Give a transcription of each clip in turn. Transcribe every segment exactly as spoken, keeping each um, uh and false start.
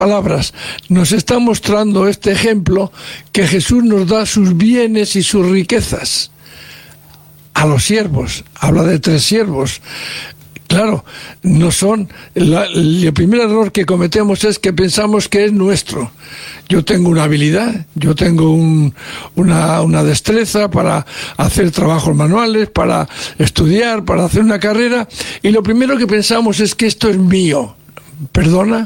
palabras, nos está mostrando este ejemplo que Jesús nos da sus bienes y sus riquezas a los siervos. Habla de tres siervos. Claro, no son... La, el primer error que cometemos es que pensamos que es nuestro. Yo tengo una habilidad, yo tengo un, una, una destreza para hacer trabajos manuales, para estudiar, para hacer una carrera, y lo primero que pensamos es que esto es mío. Perdona,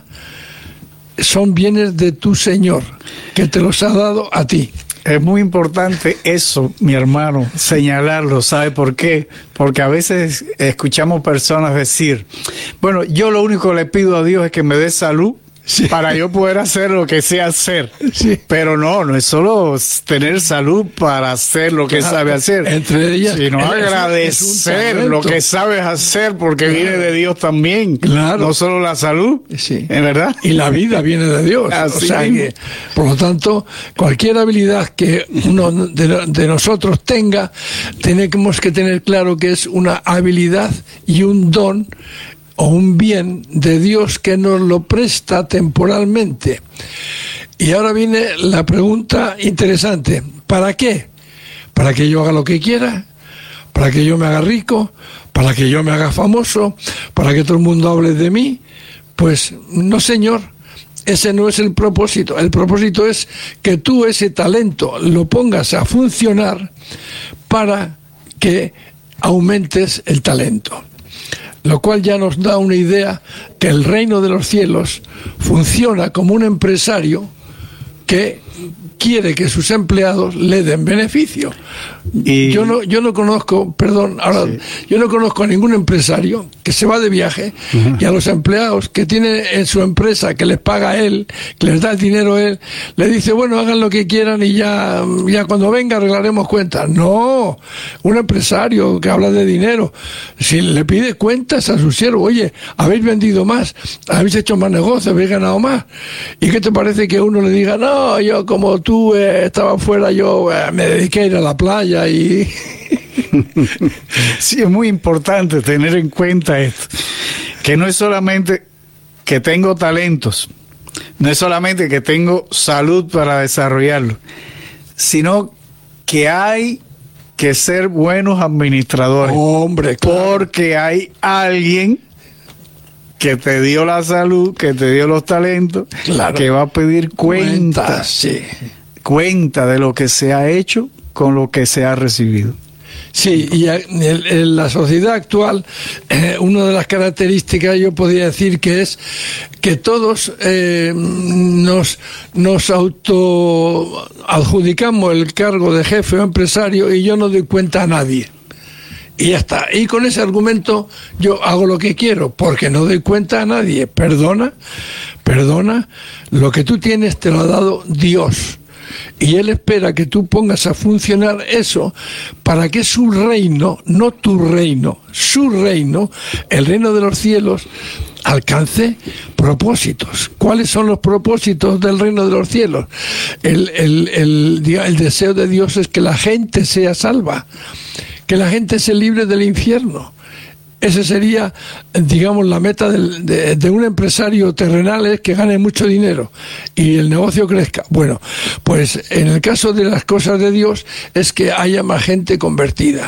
son bienes de tu Señor, que te los ha dado a ti. Es muy importante eso, mi hermano, señalarlo. ¿Sabe por qué? Porque a veces escuchamos personas decir, bueno, yo lo único que le pido a Dios es que me dé salud, sí, para yo poder hacer lo que sé hacer. Sí. Pero no, no es solo tener salud para hacer lo que claro, sabe hacer, entre ellas, sino es, agradecer es lo que sabes hacer, porque claro, viene de Dios también. Claro. No solo la salud, sí, ¿es verdad? Y la vida viene de Dios. Así o sea que, por lo tanto, cualquier habilidad que uno de, de nosotros tenga, tenemos que tener claro que es una habilidad y un don o un bien de Dios que nos lo presta temporalmente. Y ahora viene la pregunta interesante. ¿Para qué? ¿Para que yo haga lo que quiera? ¿Para que yo me haga rico? ¿Para que yo me haga famoso? ¿Para que todo el mundo hable de mí? Pues no, señor. Ese no es el propósito. El propósito es que tú ese talento lo pongas a funcionar para que aumentes el talento. Lo cual ya nos da una idea que el reino de los cielos funciona como un empresario que quiere que sus empleados le den beneficio. Y yo no yo no conozco, perdón, ahora sí. yo no conozco a ningún empresario que se va de viaje uh-huh. y a los empleados que tiene en su empresa, que les paga él, que les da el dinero él, le dice, bueno, hagan lo que quieran y ya, ya cuando venga arreglaremos cuentas. No, un empresario que habla de dinero, si le pide cuentas a su siervo, oye, habéis vendido más, habéis hecho más negocio, habéis ganado más. ¿Y qué te parece que uno le diga, no, yo como tú eh, estaba fuera, yo eh, me dediqué a ir a la playa y... Sí, es muy importante tener en cuenta esto, que no es solamente que tengo talentos, no es solamente que tengo salud para desarrollarlo, sino que hay que ser buenos administradores. Hombre, claro. Porque hay alguien que te dio la salud, que te dio los talentos, claro, que va a pedir cuentas, cuenta, sí. cuenta de lo que se ha hecho con lo que se ha recibido. Sí, y en la sociedad actual, eh, una de las características yo podría decir que es que todos eh, nos, nos auto adjudicamos el cargo de jefe o empresario y yo no doy cuenta a nadie. Y ya está. Y con ese argumento yo hago lo que quiero, porque no doy cuenta a nadie. Perdona, perdona, lo que tú tienes te lo ha dado Dios. Y Él espera que tú pongas a funcionar eso para que su reino, no tu reino, su reino, el reino de los cielos, alcance propósitos. ¿Cuáles son los propósitos del reino de los cielos? El, el, el, el deseo de Dios es que la gente sea salva, que la gente se libre del infierno. Esa sería, digamos, la meta del, de, de un empresario terrenal, es que gane mucho dinero y el negocio crezca. Bueno, pues en el caso de las cosas de Dios es que haya más gente convertida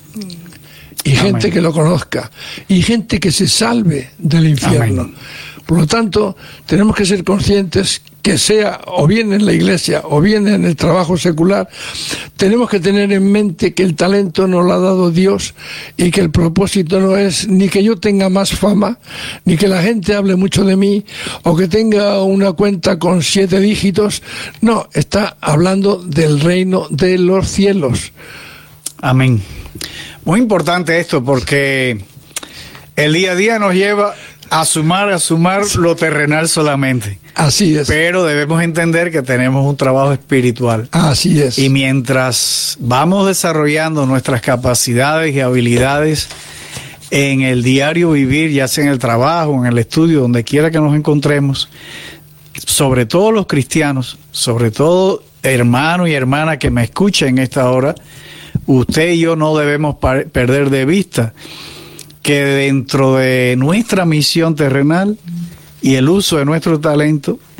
y Amén. Gente que lo conozca y gente que se salve del infierno. Amén. Por lo tanto, tenemos que ser conscientes que sea o bien en la iglesia o bien en el trabajo secular, tenemos que tener en mente que el talento nos lo ha dado Dios y que el propósito no es ni que yo tenga más fama, ni que la gente hable mucho de mí, o que tenga una cuenta con siete dígitos. No, está hablando del reino de los cielos. Amén. Muy importante esto, porque el día a día nos lleva a sumar, a sumar lo terrenal solamente. Así es. Pero debemos entender que tenemos un trabajo espiritual. Así es. Y mientras vamos desarrollando nuestras capacidades y habilidades en el diario vivir, ya sea en el trabajo, en el estudio, donde quiera que nos encontremos, sobre todo los cristianos, sobre todo hermano y hermana que me escuchen en esta hora, usted y yo no debemos perder de vista que dentro de nuestra misión terrenal y el uso de nuestro talento,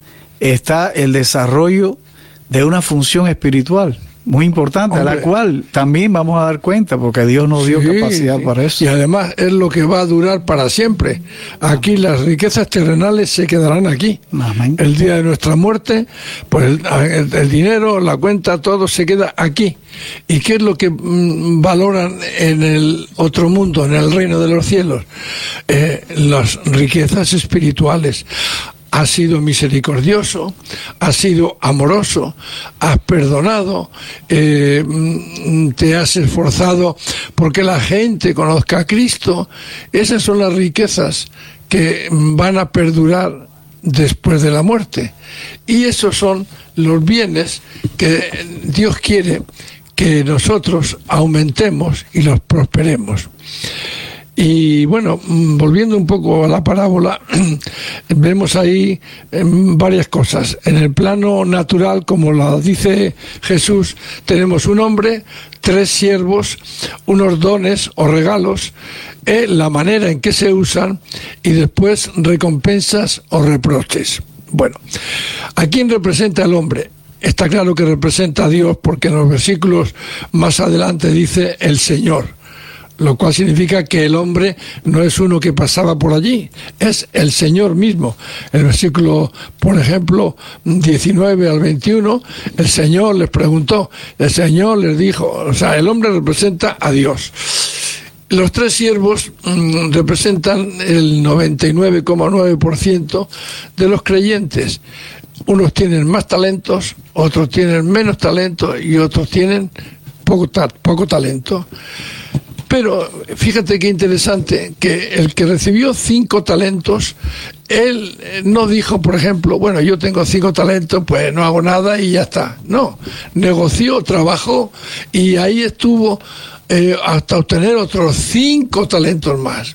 está el desarrollo de una función espiritual muy importante, Hombre. a la cual también vamos a dar cuenta, porque Dios nos dio sí, capacidad sí. para eso. Y además es lo que va a durar para siempre. Aquí las riquezas terrenales se quedarán aquí. Amén. El día de nuestra muerte, pues el, el, el dinero, la cuenta, todo se queda aquí. ¿Y qué es lo que mm, valoran en el otro mundo, en el reino de los cielos? Eh, las riquezas espirituales. Has sido misericordioso, has sido amoroso, has perdonado, eh, te has esforzado porque la gente conozca a Cristo. Esas son las riquezas que van a perdurar después de la muerte. Y esos son los bienes que Dios quiere que nosotros aumentemos y los prosperemos. Y bueno, volviendo un poco a la parábola, vemos ahí varias cosas. En el plano natural, como lo dice Jesús, tenemos un hombre, tres siervos, unos dones o regalos, eh, la manera en que se usan y después recompensas o reproches. Bueno, ¿a quién representa el hombre? Está claro que representa a Dios, porque en los versículos más adelante dice el Señor, lo cual significa que el hombre no es uno que pasaba por allí, es el Señor mismo. El versículo, por ejemplo, diecinueve al veintiuno, el Señor les preguntó, el Señor les dijo, o sea, el hombre representa a Dios. Los tres siervos mmm, representan el noventa y nueve coma nueve por ciento de los creyentes. Unos tienen más talentos, otros tienen menos talento y otros tienen poco, ta- poco talento. Pero fíjate qué interesante, que el que recibió cinco talentos, él no dijo, por ejemplo, bueno, yo tengo cinco talentos, pues no hago nada y ya está. No, negoció, trabajó y ahí estuvo eh, hasta obtener otros cinco talentos más.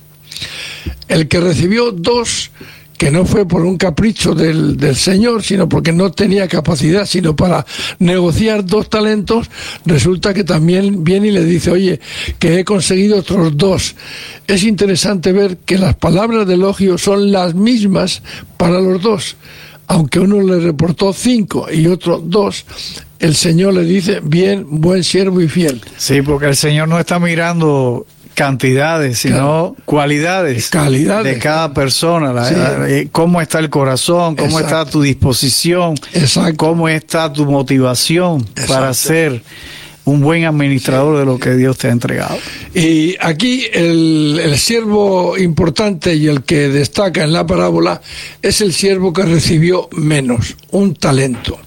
El que recibió dos, que no fue por un capricho del, del Señor, sino porque no tenía capacidad, sino para negociar dos talentos, resulta que también viene y le dice, oye, que he conseguido otros dos. Es interesante ver que las palabras de elogio son las mismas para los dos. Aunque uno le reportó cinco y otro dos, el Señor le dice, bien, buen siervo y fiel. Sí, porque el Señor no está mirando cantidades, sino Cal- cualidades, calidades de cada persona, la, sí. la, cómo está el corazón, cómo Exacto. está tu disposición, Exacto. cómo está tu motivación Exacto. para ser un buen administrador sí. de lo que Dios te ha entregado. Y aquí el, el siervo importante y el que destaca en la parábola es el siervo que recibió menos, un talento.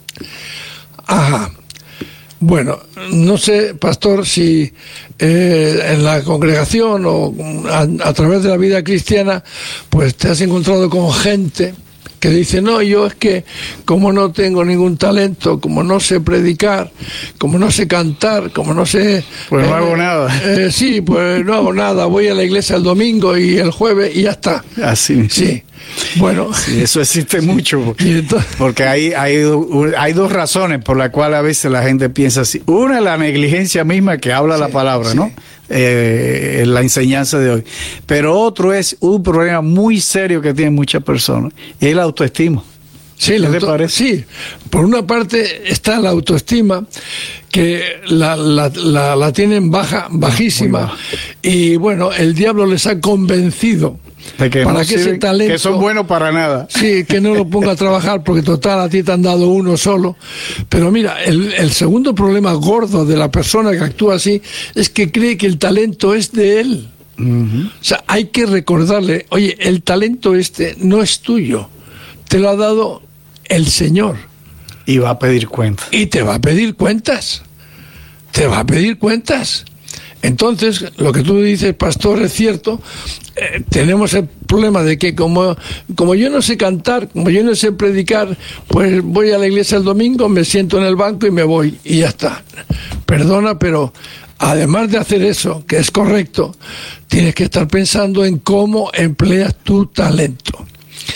Ajá. Bueno, no sé, pastor, si eh, en la congregación o a, a través de la vida cristiana, pues te has encontrado con gente que dice, no, yo es que como no tengo ningún talento, como no sé predicar, como no sé cantar, como no sé... Pues eh, no hago nada. Eh, sí, pues no hago nada, voy a la iglesia el domingo y el jueves y ya está. Así. Sí. Bueno, sí, eso existe mucho, entonces, porque hay, hay, hay dos razones por las cuales a veces la gente piensa así. Una es la negligencia misma que habla sí, la palabra, sí. ¿no? Eh, en la enseñanza de hoy. Pero otro es un problema muy serio que tienen muchas personas, es la autoestima. Sí, la auto, sí, por una parte está la autoestima, que la, la, la, la tienen baja, bajísima, y bueno, el diablo les ha convencido de que para no que ese talento, que son buenos para nada. Sí, que no lo ponga a trabajar porque total a ti te han dado uno solo. Pero mira, el, el segundo problema gordo de la persona que actúa así es que cree que el talento es de él. Uh-huh. O sea, hay que recordarle, oye, el talento este no es tuyo, te lo ha dado el Señor. Y va a pedir cuentas. Y te va a pedir cuentas. Te va a pedir cuentas. Entonces, lo que tú dices, pastor, es cierto. Eh, tenemos el problema de que como, como yo no sé cantar, como yo no sé predicar, pues voy a la iglesia el domingo, me siento en el banco y me voy y ya está. Perdona, pero además de hacer eso, que es correcto, tienes que estar pensando en cómo empleas tu talento.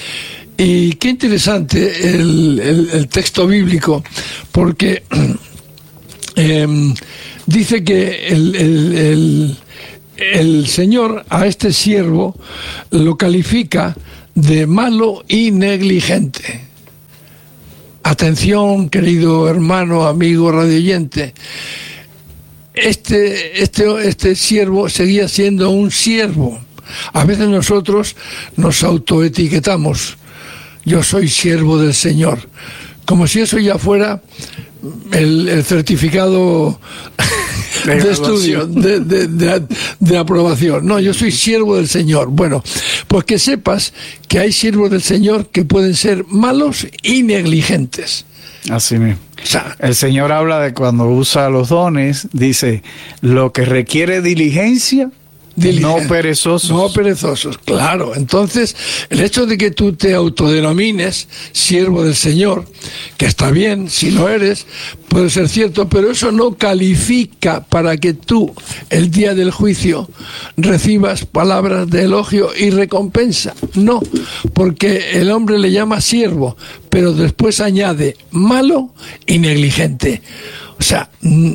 Y qué interesante el, el, el texto bíblico, porque eh, dice que el, el, el, el Señor a este siervo lo califica de malo y negligente. atención, querido hermano, amigo, radioyente, este, este, este siervo seguía siendo un siervo. A veces nosotros nos autoetiquetamos, yo soy siervo del Señor, como si eso ya fuera el, el certificado de, de estudio, de, de, de, de aprobación. No, yo soy siervo del Señor. Bueno, pues que sepas que hay siervos del Señor que pueden ser malos y negligentes. Así mismo. O sea, el Señor habla de cuando usa los dones, dice, lo que requiere diligencia, Diligencia. No perezosos. No perezosos, claro. Entonces, el hecho de que tú te autodenomines siervo del Señor, que está bien, si lo eres, puede ser cierto, pero eso no califica para que tú, el día del juicio, recibas palabras de elogio y recompensa. No, porque el hombre le llama siervo, pero después añade malo y negligente. O sea,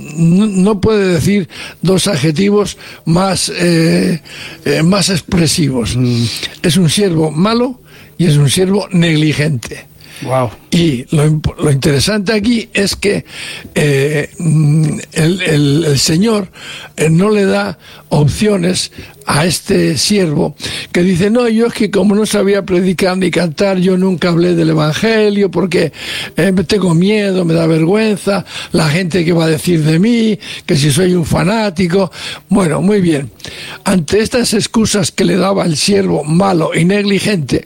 no puede decir dos adjetivos más, eh, eh, más expresivos. Mm. Es un siervo malo y es un siervo negligente. Wow. Y lo, lo interesante aquí es que eh, el, el, el Señor eh, no le da opciones a este siervo que dice, no, yo es que como no sabía predicar ni cantar, yo nunca hablé del Evangelio porque eh, tengo miedo, me da vergüenza, la gente que va a decir de mí, que si soy un fanático. Bueno, muy bien. Ante estas excusas que le daba el siervo malo y negligente,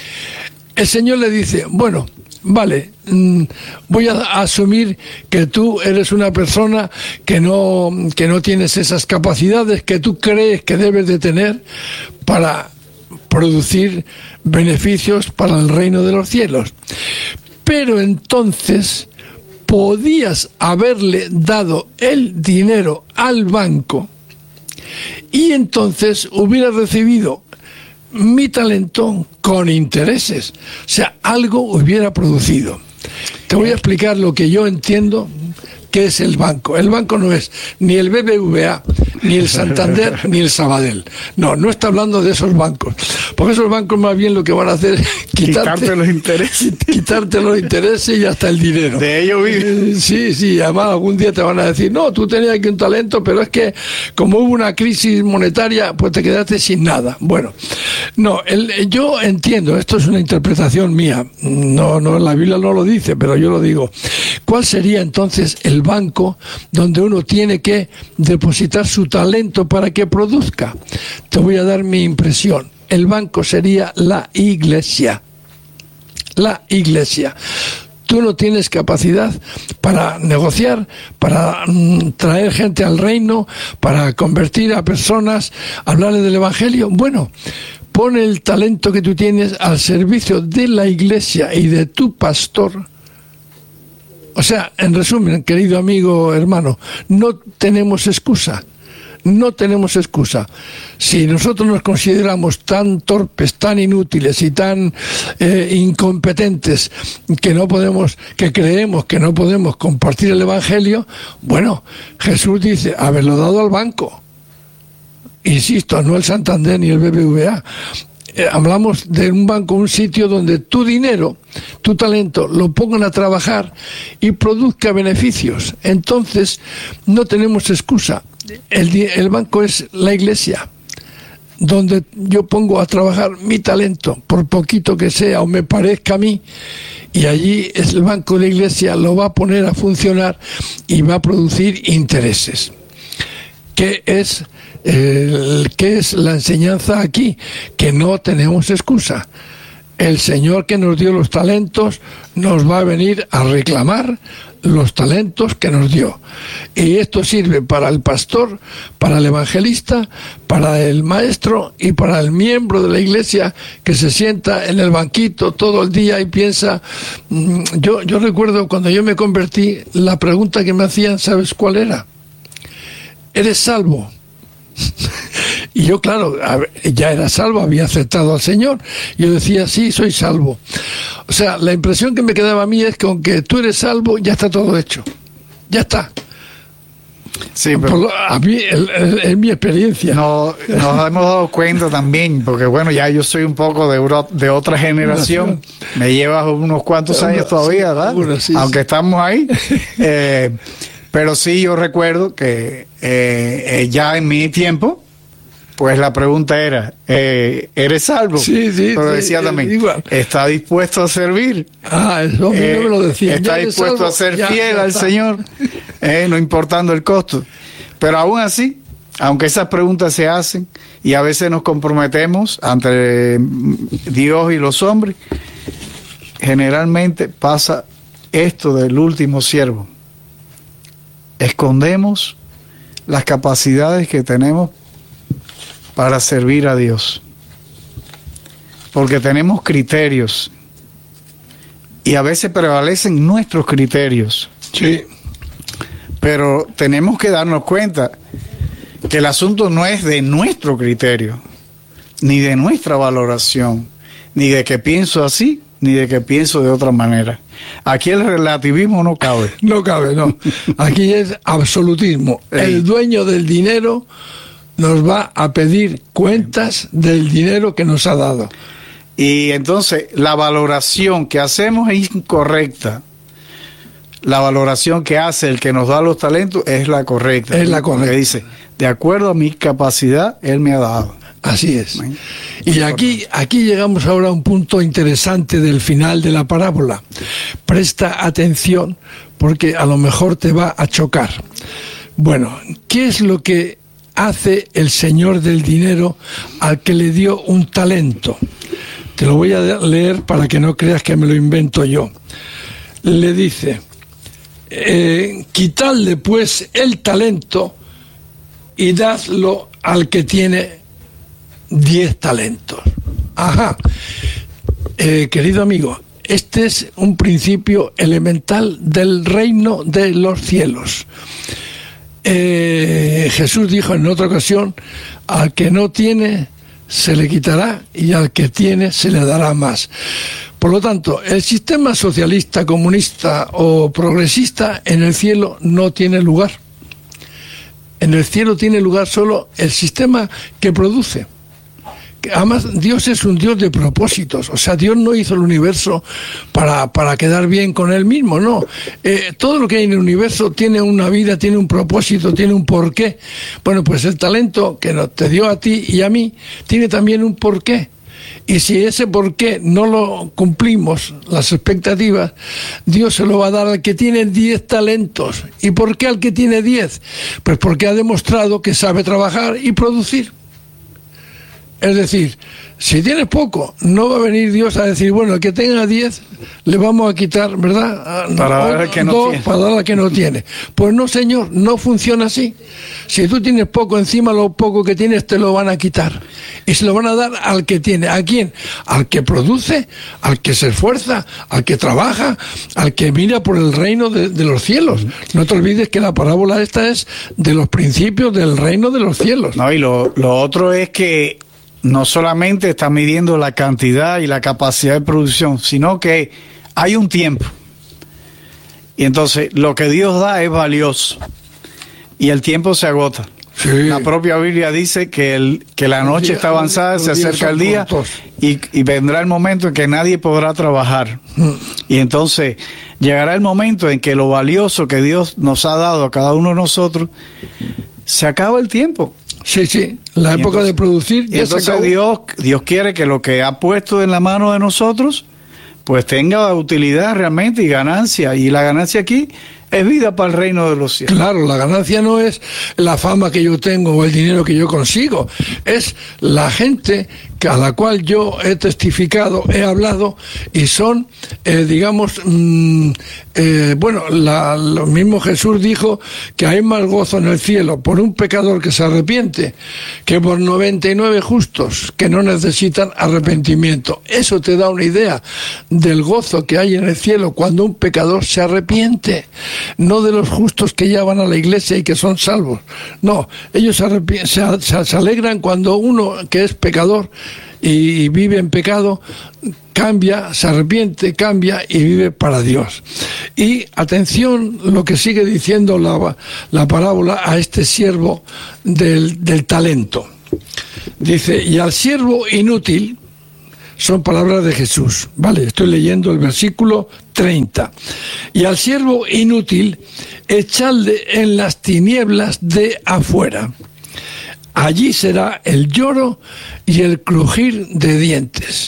el Señor le dice, bueno, vale, voy a asumir que tú eres una persona que no, que no tienes esas capacidades que tú crees que debes de tener para producir beneficios para el reino de los cielos. Pero entonces podías haberle dado el dinero al banco y entonces hubiera recibido mi talento con intereses. O sea, algo hubiera producido. Te voy a explicar lo que yo entiendo que es el banco. El banco no es ni el B B V A, ni el Santander, ni el Sabadell. No, no está hablando de esos bancos. Porque esos bancos más bien lo que van a hacer es quitarte, quitarte los intereses. Quitarte los intereses y hasta el dinero. De ello vive. Sí, sí, además algún día te van a decir, no, tú tenías aquí un talento, pero es que como hubo una crisis monetaria, pues te quedaste sin nada. Bueno, no, el, yo entiendo, esto es una interpretación mía, no, no, la Biblia no lo dice, pero yo lo digo. ¿Cuál sería entonces el banco donde uno tiene que depositar su talento para que produzca? Te voy a dar mi impresión. El banco sería la iglesia. La iglesia. Tú no tienes capacidad para negociar, para mm, traer gente al reino, para convertir a personas, hablarles del Evangelio. Bueno, pon el talento que tú tienes al servicio de la iglesia y de tu pastor. O sea, en resumen, querido amigo, hermano, no tenemos excusa. No tenemos excusa. Si nosotros nos consideramos tan torpes, tan inútiles y tan eh, incompetentes que no podemos, que creemos que no podemos compartir el Evangelio, bueno, Jesús dice, haberlo dado al banco. Insisto, no el Santander ni el B B V A. Eh, hablamos de un banco, un sitio donde tu dinero, tu talento, lo pongan a trabajar y produzca beneficios. Entonces, no tenemos excusa. El, el banco es la iglesia, donde yo pongo a trabajar mi talento, por poquito que sea o me parezca a mí, y allí es el banco de la iglesia, lo va a poner a funcionar y va a producir intereses. ¿Qué es, eh, ¿qué es la enseñanza aquí? Que no tenemos excusa. El Señor que nos dio los talentos nos va a venir a reclamar los talentos que nos dio. Y esto sirve para el pastor, para el evangelista, para el maestro y para el miembro de la iglesia que se sienta en el banquito todo el día y piensa. Yo, yo recuerdo cuando yo me convertí, la pregunta que me hacían, ¿sabes cuál era? ¿Eres salvo? Y yo, claro, ya era salvo, había aceptado al Señor. Yo decía, sí, soy salvo. O sea, la impresión que me quedaba a mí es que aunque tú eres salvo, ya está todo hecho. Ya está. Sí, pero Por, a mí es mi experiencia. No, nos hemos dado cuenta también, porque bueno, ya yo soy un poco de, euro, de otra generación, me llevas unos cuantos años todavía, ¿verdad? Bueno, sí, aunque sí. estamos ahí. Eh, pero sí, yo recuerdo que eh, eh, ya en mi tiempo, pues la pregunta era, eh, ¿eres salvo? Sí, sí. Pero sí, decía también, igual. ¿está dispuesto a servir? Ah, eso a mí Eh, no me lo decía. ¿Está dispuesto a ser ya, fiel ya al está. Señor? Eh, no importando el costo. Pero aún así, aunque esas preguntas se hacen y a veces nos comprometemos ante Dios y los hombres, generalmente pasa esto del último siervo. Escondemos las capacidades que tenemos para servir a Dios. Porque tenemos criterios y a veces prevalecen nuestros criterios. Sí. Pero tenemos que darnos cuenta que el asunto no es de nuestro criterio, ni de nuestra valoración, ni de que pienso así, ni de que pienso de otra manera. Aquí el relativismo no cabe. No cabe, no. Aquí es absolutismo. Sí. El dueño del dinero nos va a pedir cuentas del dinero que nos ha dado. Y entonces la valoración que hacemos es incorrecta. La valoración que hace el que nos da los talentos es la correcta. Es la correcta. Que dice, de acuerdo a mi capacidad, Él me ha dado. Así es. Bueno, Y aquí, aquí llegamos ahora a un punto interesante del final de la parábola. Presta atención porque a lo mejor te va a chocar. Bueno, ¿qué es lo que hace el señor del dinero al que le dio un talento? Te lo voy a leer para que no creas que me lo invento yo. Le dice, eh, quitadle pues el talento y dadlo al que tiene diez talentos. Ajá. Eh, querido amigo, este es un principio elemental del reino de los cielos. Eh, Jesús dijo en otra ocasión, al que no tiene se le quitará y al que tiene se le dará más. Por lo tanto, el sistema socialista, comunista o progresista en el cielo no tiene lugar. En el cielo tiene lugar solo el sistema que produce. Además, Dios es un Dios de propósitos. O sea, Dios no hizo el universo para, para quedar bien con él mismo, no. Eh, todo lo que hay en el universo tiene una vida, tiene un propósito, tiene un porqué. Bueno, pues el talento que nos, te dio a ti y a mí tiene también un porqué. Y si ese porqué no lo cumplimos, las expectativas, Dios se lo va a dar al que tiene diez talentos. ¿Y por qué al que tiene diez? Pues porque ha demostrado que sabe trabajar y producir. Es decir, si tienes poco, no va a venir Dios a decir, bueno, el que tenga diez, le vamos a quitar, ¿verdad? Para dar al que no dos, tiene. para dar al que no tiene. Pues no, señor, no funciona así. Si tú tienes poco, encima lo poco que tienes te lo van a quitar. Y se lo van a dar al que tiene. ¿A quién? Al que produce, al que se esfuerza, al que trabaja, al que mira por el reino de, de los cielos. No te olvides que la parábola esta es de los principios del reino de los cielos. No, y lo, lo otro es que no solamente está midiendo la cantidad y la capacidad de producción, sino que hay un tiempo. Y entonces lo que Dios da es valioso y el tiempo se agota. Sí. La propia Biblia dice que, el, que la noche está avanzada, se acerca el día y, y vendrá el momento en que nadie podrá trabajar. Mm. Y entonces llegará el momento en que lo valioso que Dios nos ha dado a cada uno de nosotros, se acaba el tiempo. Sí, sí, la y época entonces, de producir. Y entonces Dios, Dios quiere que lo que ha puesto en la mano de nosotros, pues tenga utilidad realmente y ganancia. Y la ganancia aquí es vida para el reino de los cielos. Claro, la ganancia no es la fama que yo tengo o el dinero que yo consigo, es la gente a la cual yo he testificado, he hablado, y son, eh, digamos, mmm, eh, bueno, la, lo mismo Jesús dijo que hay más gozo en el cielo por un pecador que se arrepiente que por noventa y nueve justos que no necesitan arrepentimiento. Eso te da una idea del gozo que hay en el cielo cuando un pecador se arrepiente, no de los justos que ya van a la iglesia y que son salvos. No, ellos se, se, se alegran cuando uno que es pecador y vive en pecado, cambia, se arrepiente, cambia y vive para Dios. Y atención lo que sigue diciendo la, la parábola a este siervo del, del talento. Dice, y al siervo inútil, son palabras de Jesús, vale, estoy leyendo el versículo treinta. Y al siervo inútil, echadle en las tinieblas de afuera. Allí será el lloro y el crujir de dientes.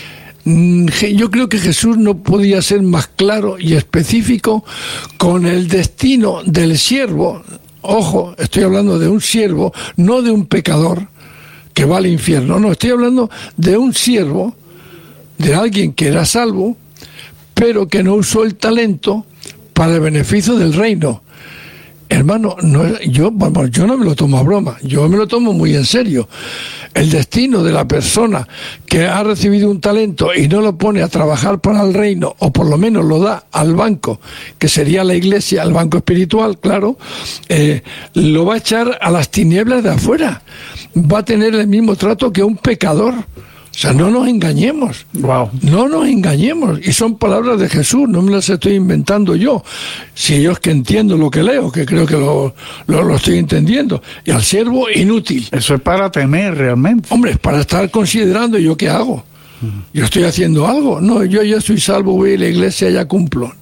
Yo creo que Jesús no podía ser más claro y específico con el destino del siervo. Ojo, estoy hablando de un siervo, no de un pecador que va al infierno. No, estoy hablando de un siervo, de alguien que era salvo, pero que no usó el talento para el beneficio del reino. Hermano, no, yo, vamos, yo no me lo tomo a broma, yo me lo tomo muy en serio. El destino de la persona que ha recibido un talento y no lo pone a trabajar para el reino, o por lo menos lo da al banco, que sería la iglesia, al banco espiritual, claro, eh, lo va a echar a las tinieblas de afuera. Va a tener el mismo trato que un pecador. O sea, no nos engañemos. Wow. No nos engañemos. Y son palabras de Jesús, no me las estoy inventando yo. Si yo es que entiendo lo que leo, que creo que lo, lo, lo estoy entendiendo. Y al siervo inútil. Eso es para temer realmente. Hombre, es para estar considerando yo qué hago. Uh-huh. Yo estoy haciendo algo. No, yo ya soy salvo, voy a la iglesia, ya cumplo.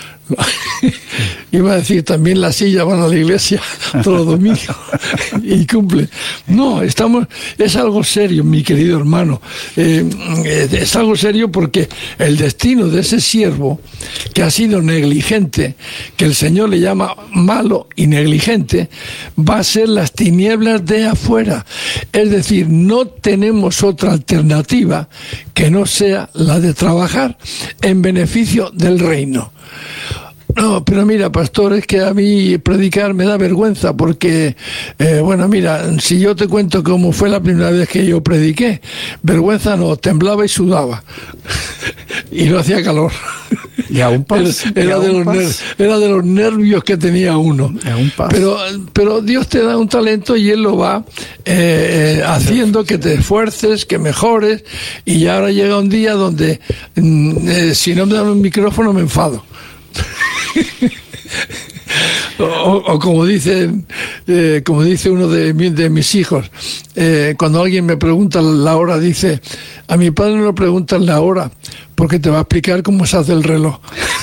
Iba a decir, también la silla van a la iglesia todos los domingos y cumplen. No, estamos, es algo serio, mi querido hermano. Eh, es algo serio porque el destino de ese siervo que ha sido negligente, que el Señor le llama malo y negligente, va a ser las tinieblas de afuera. Es decir, no tenemos otra alternativa que no sea la de trabajar en beneficio del reino. No, pero mira, pastor, es que a mí predicar me da vergüenza porque, eh, bueno, mira, si yo te cuento cómo fue la primera vez que yo prediqué, vergüenza no, temblaba y sudaba y no hacía calor. Y a un paso, era, era, de los ner- era de los nervios que tenía uno. Pero, pero Dios te da un talento y Él lo va eh, eh, haciendo que te esfuerces, que mejores, y ahora llega un día donde mm, eh, si no me dan un micrófono me enfado. o, o como dice eh, como dice uno de, de mis hijos, eh, cuando alguien me pregunta la hora, dice, a mi padre no le preguntan la hora porque te va a explicar cómo se hace el reloj.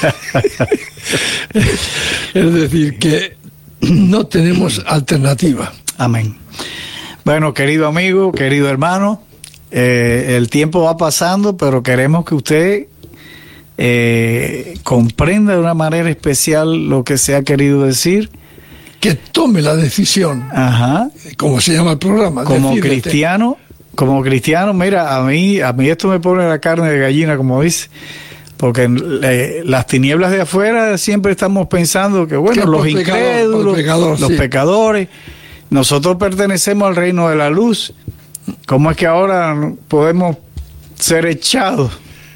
Es decir, que no tenemos alternativa. Amén. Bueno, querido amigo, querido hermano, eh, el tiempo va pasando, pero queremos que usted Eh, comprenda de una manera especial lo que se ha querido decir. Que tome la decisión. Ajá. Como se llama el programa. Como Decídete. cristiano, como cristiano, mira, a mí, a mí esto me pone la carne de gallina, como dice, porque eh, las tinieblas de afuera siempre estamos pensando que, bueno, que los incrédulos, pecador, los sí. pecadores, nosotros pertenecemos al reino de la luz. ¿Cómo es que ahora podemos ser echados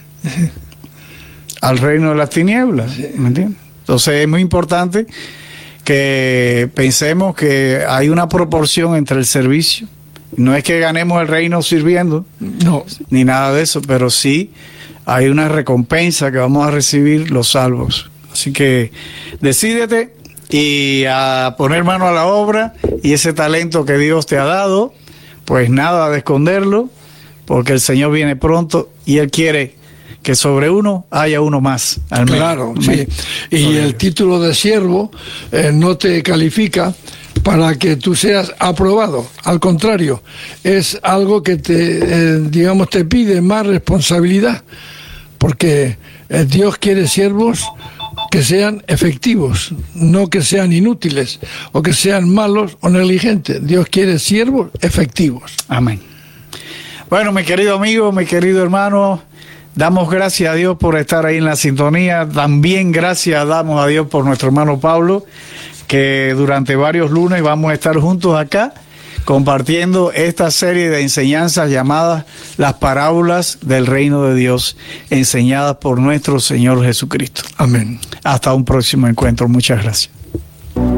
al reino de las tinieblas? ¿Me entiendes? Entonces es muy importante que pensemos que hay una proporción entre el servicio. No es que ganemos el reino sirviendo, no, ni nada de eso, pero sí hay una recompensa que vamos a recibir los salvos. Así que decídete y a poner mano a la obra, y ese talento que Dios te ha dado, pues nada de esconderlo, porque el Señor viene pronto y Él quiere que sobre uno haya uno más. Al menos. Claro, sí. Y el título de siervo eh, no te califica para que tú seas aprobado. Al contrario, es algo que te, eh, digamos, te pide más responsabilidad, porque eh, Dios quiere siervos que sean efectivos, no que sean inútiles o que sean malos o negligentes. Dios quiere siervos efectivos. Amén. Bueno, mi querido amigo, mi querido hermano, damos gracias a Dios por estar ahí en la sintonía. También gracias damos a Dios por nuestro hermano Pablo, que durante varios lunes vamos a estar juntos acá compartiendo esta serie de enseñanzas llamadas las parábolas del reino de Dios, enseñadas por nuestro Señor Jesucristo. Amén. Hasta un próximo encuentro. Muchas gracias.